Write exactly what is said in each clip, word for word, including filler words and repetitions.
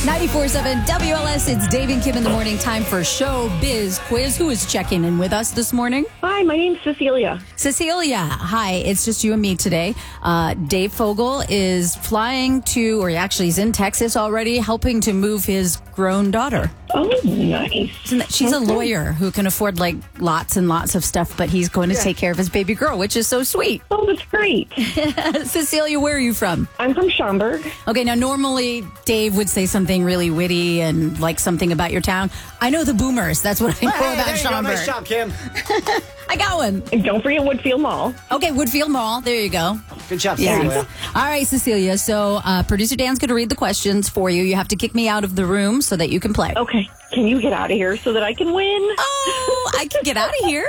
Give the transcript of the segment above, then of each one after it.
ninety-four point seven W L S, it's Dave and Kim in the morning. Time for Show Biz Quiz. Who is checking in with us this morning? Hi, my name's Cecilia. Cecilia, hi. It's just you and me today. Uh, Dave Fogel is flying to, or actually he's in Texas already, helping to move his grown daughter. Oh, nice. Isn't that, she's a lawyer who can afford like lots and lots of stuff, but he's going to Yeah. take care of his baby girl, which is so sweet. Oh, that's great. Cecilia, where are you from? I'm from Schaumburg. Okay, now normally Dave would say something really witty and like something about your town. I know the Boomers. That's what I know Hey, about there you go. Schaumburg. Nice job, Kim. I got one. And don't forget Woodfield Mall. Okay, Woodfield Mall. There you go. Good job, Yeah. Cecilia. All right, Cecilia. So uh, producer Dan's going to read the questions for you. You have to kick me out of the room so that you can play. Okay. Can you get out of here so that I can win? Oh, I can get out of here.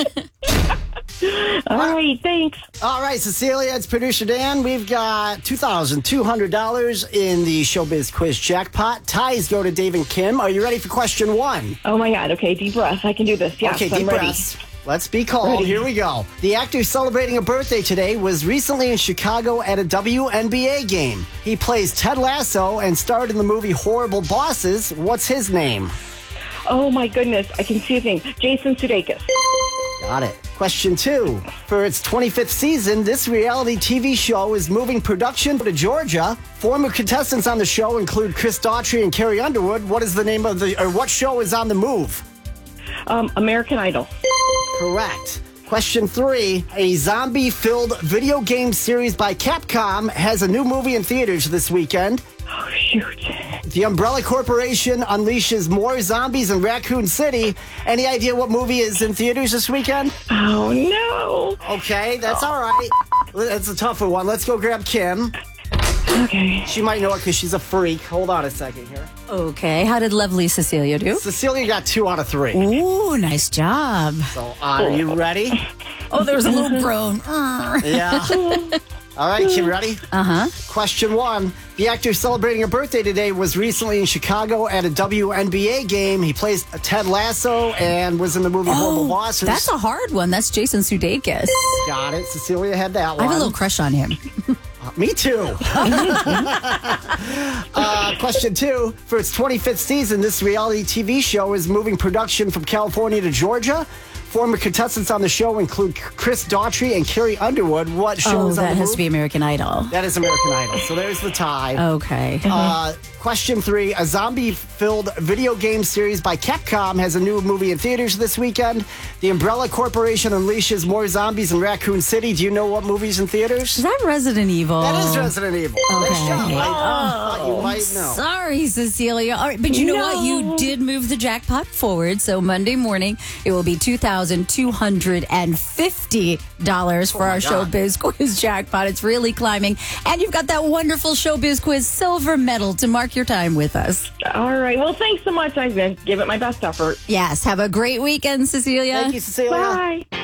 All right. Thanks. All right, Cecilia, it's producer Dan. We've got two thousand two hundred dollars in the Showbiz Quiz jackpot. Ties go to Dave and Kim. Are you ready for question one? Oh, my God. Okay. Deep breath. I can do this. Yes, okay, I'm deep ready. breaths. Let's be calm. Ready. Here we go. The actor celebrating a birthday today was recently in Chicago at a W N B A game. He plays Ted Lasso and starred in the movie Horrible Bosses. What's his name? Oh, my goodness. I can see a thing. Jason Sudeikis. Got it. Question two. For its twenty-fifth season, this reality T V show is moving production to Georgia. Former contestants on the show include Chris Daughtry and Carrie Underwood. What is the name of the, or what show is on the move? Um, American Idol. Correct. Question three. A zombie-filled video game series by Capcom has a new movie in theaters this weekend. Oh, shoot. The Umbrella Corporation unleashes more zombies in Raccoon City. Any idea what movie is in theaters this weekend? Oh, no. Okay, that's all right. That's a tougher one. Let's go grab Kim. Okay. She might know it because she's a freak. Hold on a second here. Okay, how did lovely Cecilia do? Cecilia got two out of three. Ooh, nice job. So, uh, are you ready? Oh, there was a little groan. Uh Yeah. All right, Kim, ready? huh. Question one. The actor celebrating a birthday today was recently in Chicago at a W N B A game. He plays Ted Lasso and was in the movie Horrible Bosses. That's a hard one. That's Jason Sudeikis. Got it. Cecilia had that I one. have a little crush on him. Me too. uh, question two. For its twenty-fifth season, this reality T V show is moving production from California to Georgia. Former contestants on the show include Chris Daughtry and Carrie Underwood. What show Oh, is on that the has move? to be American Idol. That is American Idol. So there's the tie. Okay. Uh, question three. A zombie-filled video game series by Capcom has a new movie in theaters this weekend. The Umbrella Corporation unleashes more zombies in Raccoon City. Do you know what movie's in theaters? Is that Resident Evil? That is Resident Evil. Okay. Nice job. I thought you might know. Sorry, Cecilia. All right, but you know No. what? You did move the jackpot forward. So Monday morning, it will be two thousand two hundred fifty dollars for Oh my our God. Showbiz Quiz jackpot. It's really climbing. And you've got that wonderful Showbiz Quiz silver medal to mark your time with us. All right. Well, thanks so much. I'm going to give it my best effort. Yes. Have a great weekend, Cecilia. Thank you, Cecilia. Bye.